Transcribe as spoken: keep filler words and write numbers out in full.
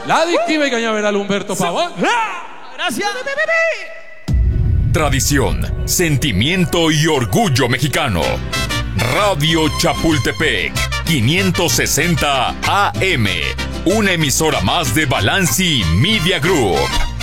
La adictiva y cañaveral Humberto Pavón. Gracias. Tradición, sentimiento y orgullo mexicano. Radio Chapultepec, quinientos sesenta A M. Una emisora más de Balanci Media Group.